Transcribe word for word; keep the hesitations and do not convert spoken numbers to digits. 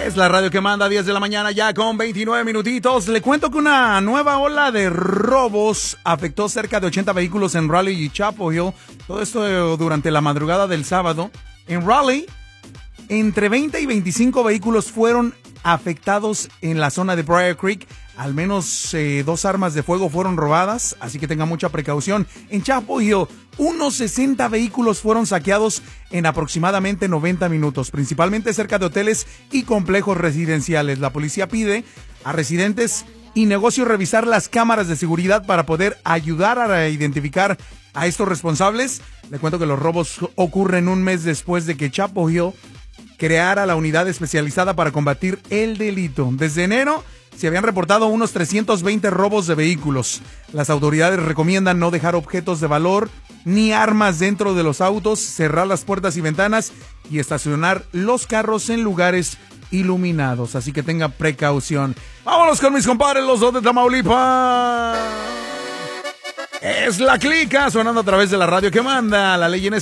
Es la radio que manda, diez de la mañana ya con veintinueve minutitos. Le cuento que una nueva ola de robos afectó cerca de ochenta vehículos en Raleigh y Chapel Hill. Todo esto durante la madrugada del sábado. En Raleigh, entre veinte y veinticinco vehículos fueron afectados en la zona de Briar Creek. Al menos eh, dos armas de fuego fueron robadas, así que tenga mucha precaución. En Chapel Hill, unos sesenta vehículos fueron saqueados en aproximadamente noventa minutos, principalmente cerca de hoteles y complejos residenciales. La policía pide a residentes y negocios revisar las cámaras de seguridad para poder ayudar a identificar a estos responsables. Le cuento que los robos ocurren un mes después de que Chapel Hill creara la unidad especializada para combatir el delito. Desde enero se habían reportado unos trescientos veinte robos de vehículos. Las autoridades recomiendan no dejar objetos de valor ni armas dentro de los autos, cerrar las puertas y ventanas y estacionar los carros en lugares iluminados. Así que tenga precaución. Vámonos con mis compadres, los dos de Tamaulipas. Es la Clica, sonando a través de la radio que manda. La ley en